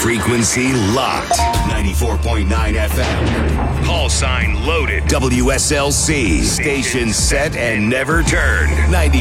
Frequency locked. 94.9 FM. Call sign loaded. WSLC. Station set and never turned. 90.